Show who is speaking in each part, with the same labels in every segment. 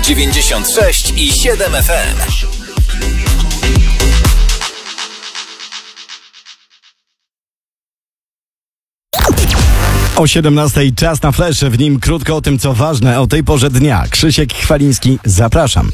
Speaker 1: 96,7 FM.
Speaker 2: O 17:00 czas na flash, w nim krótko o tym, co ważne o tej porze dnia. Krzysiek Chwaliński, zapraszam.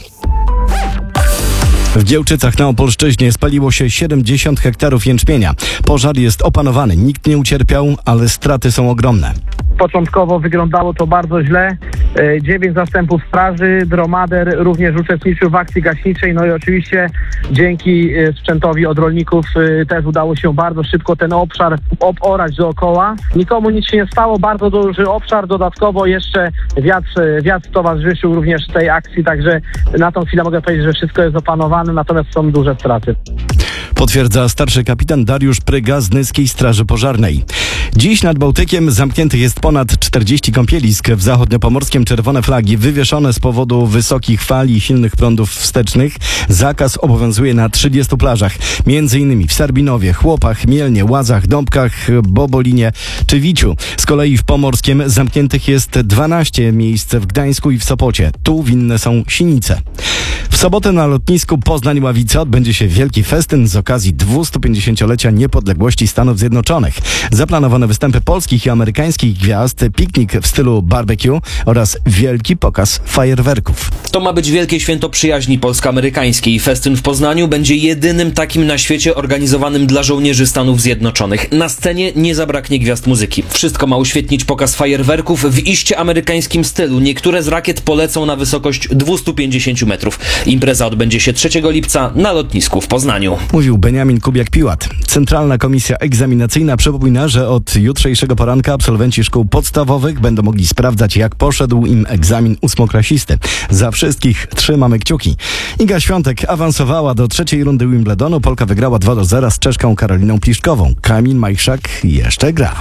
Speaker 2: W Dziełczycach na Opolszczyźnie spaliło się 70 hektarów jęczmienia. Pożar jest opanowany, nikt nie ucierpiał, ale straty są ogromne.
Speaker 3: Początkowo wyglądało to bardzo źle. 9 zastępów straży, dromader również uczestniczył w akcji gaśniczej. No i oczywiście dzięki sprzętowi od rolników też udało się bardzo szybko ten obszar orać dookoła. Nikomu nic się nie stało, bardzo duży obszar. Dodatkowo jeszcze wiatr towarzyszył również tej akcji, także na tą chwilę mogę powiedzieć, że wszystko jest opanowane, natomiast są duże straty.
Speaker 2: Potwierdza starszy kapitan Dariusz Pryga z Nyskiej Straży Pożarnej. Dziś nad Bałtykiem zamkniętych jest ponad 40 kąpielisk. W zachodniopomorskiem czerwone flagi wywieszone z powodu wysokich fal i silnych prądów wstecznych. Zakaz obowiązuje na 30 plażach. Między innymi w Sarbinowie, Chłopach, Mielnie, Łazach, Dąbkach, Bobolinie czy Wiciu. Z kolei w Pomorskiem zamkniętych jest 12 miejsc w Gdańsku i w Sopocie. Tu winne są Sinice. W sobotę na lotnisku Poznań-Ławica odbędzie się wielki festyn z okazji 250-lecia niepodległości Stanów Zjednoczonych. Zaplanowane występy polskich i amerykańskich gwiazd, piknik w stylu barbecue oraz wielki pokaz fajerwerków.
Speaker 4: To ma być wielkie święto przyjaźni polsko-amerykańskiej. Festyn w Poznaniu będzie jedynym takim na świecie organizowanym dla żołnierzy Stanów Zjednoczonych. Na scenie nie zabraknie gwiazd muzyki. Wszystko ma uświetnić pokaz fajerwerków w iście amerykańskim stylu. Niektóre z rakiet polecą na wysokość 250 metrów. Impreza odbędzie się 3 lipca na lotnisku w Poznaniu.
Speaker 2: Mówił Beniamin Kubiak-Piłat. Centralna Komisja Egzaminacyjna przypomina, że od jutrzejszego poranka absolwenci szkół podstawowych będą mogli sprawdzać, jak poszedł im egzamin ósmoklasisty. Za wszystkich trzymamy kciuki. Iga Świątek awansowała do 3. rundy Wimbledonu. Polka wygrała 2-0 z Czeszką Karoliną Pliszkową. Kamil Majchrzak jeszcze gra.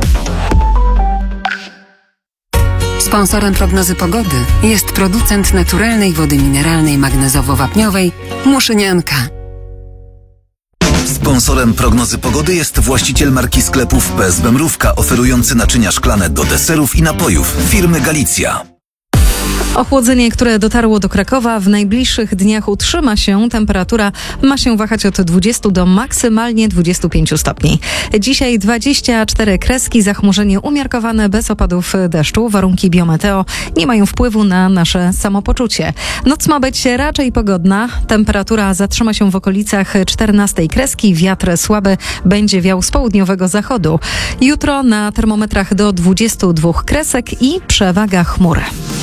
Speaker 5: Sponsorem prognozy pogody jest producent naturalnej wody mineralnej magnezowo-wapniowej Muszynianka.
Speaker 1: Sponsorem prognozy pogody jest właściciel marki sklepów PSB Mrówka, oferujący naczynia szklane do deserów i napojów firmy Galicja.
Speaker 6: Ochłodzenie, które dotarło do Krakowa, w najbliższych dniach utrzyma się. Temperatura ma się wahać od 20 do maksymalnie 25 stopni. Dzisiaj 24 kreski, zachmurzenie umiarkowane bez opadów deszczu. Warunki biometeo nie mają wpływu na nasze samopoczucie. Noc ma być raczej pogodna. Temperatura zatrzyma się w okolicach 14 kreski. Wiatr słaby będzie wiał z południowego zachodu. Jutro na termometrach do 22 kresek i przewaga chmur.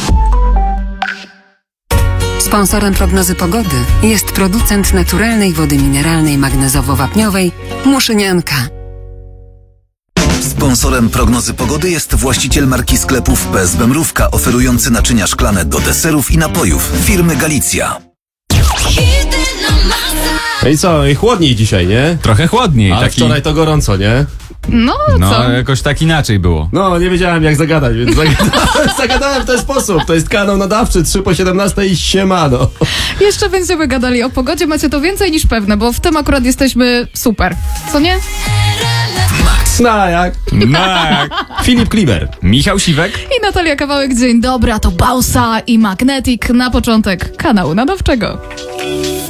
Speaker 5: Sponsorem prognozy pogody jest producent naturalnej wody mineralnej magnezowo-wapniowej Muszynianka.
Speaker 1: Sponsorem prognozy pogody jest właściciel marki sklepów PSB Mrówka, oferujący naczynia szklane do deserów i napojów firmy Galicja.
Speaker 7: No i co? I chłodniej dzisiaj, nie?
Speaker 8: Trochę chłodniej.
Speaker 7: Ale wczoraj to gorąco, nie?
Speaker 9: No, co?
Speaker 8: Jakoś tak inaczej było.
Speaker 7: No, nie wiedziałem jak zagadać, więc zagadałem w ten sposób. To jest kanał nadawczy, 3 po 17 i siemano.
Speaker 9: Jeszcze będziemy gadali o pogodzie, macie to więcej niż pewne, bo w tym akurat jesteśmy super. Co nie?
Speaker 7: No jak? Filip Kliber.
Speaker 8: Michał Siwek
Speaker 9: I Natalia Kawałek. Dzień dobry, a to Bausa i Magnetic na początek kanału nadawczego.